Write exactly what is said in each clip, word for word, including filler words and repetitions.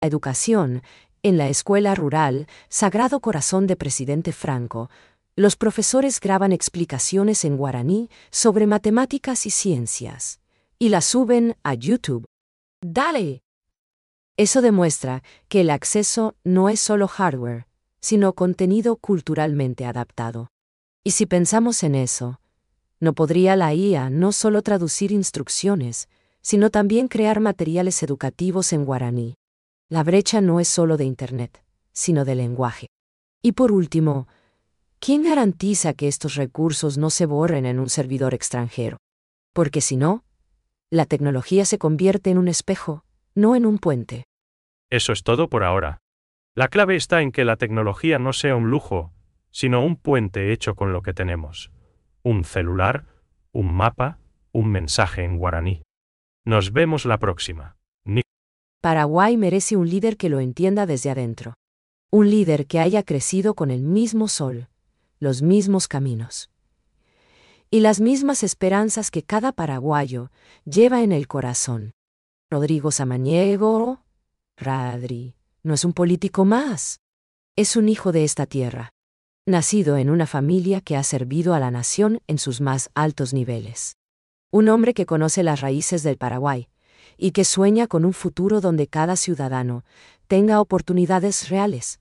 Educación. En la escuela rural, Sagrado Corazón de Presidente Franco, los profesores graban explicaciones en guaraní sobre matemáticas y ciencias, y las suben a YouTube. ¡Dale! Eso demuestra que el acceso no es solo hardware, sino contenido culturalmente adaptado. Y si pensamos en eso, ¿no podría la I A no solo traducir instrucciones, sino también crear materiales educativos en guaraní? La brecha no es solo de Internet, sino de lenguaje. Y por último, ¿quién garantiza que estos recursos no se borren en un servidor extranjero? Porque si no, la tecnología se convierte en un espejo, no en un puente. Eso es todo por ahora. La clave está en que la tecnología no sea un lujo, sino un puente hecho con lo que tenemos. Un celular, un mapa, un mensaje en guaraní. Nos vemos la próxima. Ni- Paraguay merece un líder que lo entienda desde adentro. Un líder que haya crecido con el mismo sol, los mismos caminos y las mismas esperanzas que cada paraguayo lleva en el corazón. Rodrigo Samaniego, Radri, no es un político más. Es un hijo de esta tierra, nacido en una familia que ha servido a la nación en sus más altos niveles. Un hombre que conoce las raíces del Paraguay y que sueña con un futuro donde cada ciudadano tenga oportunidades reales.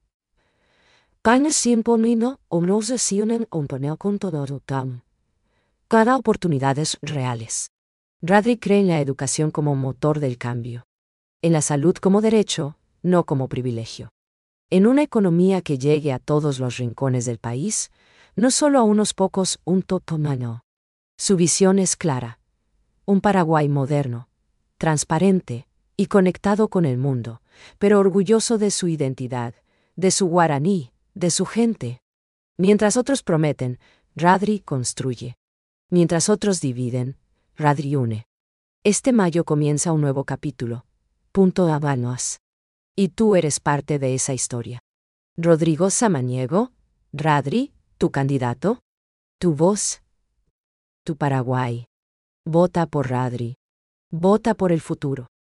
Cada oportunidades reales. Radri cree en la educación como motor del cambio, en la salud como derecho, no como privilegio. En una economía que llegue a todos los rincones del país, no solo a unos pocos, un totomano. Su visión es clara. Un Paraguay moderno, transparente y conectado con el mundo, pero orgulloso de su identidad, de su guaraní, de su gente. Mientras otros prometen, Radri construye. Mientras otros dividen, Radri une. Este mayo comienza un nuevo capítulo. Punto Habanos. Y tú eres parte de esa historia. Rodrigo Samaniego, Radri, tu candidato, tu voz, tu Paraguay. Vota por Radri. Vota por el futuro.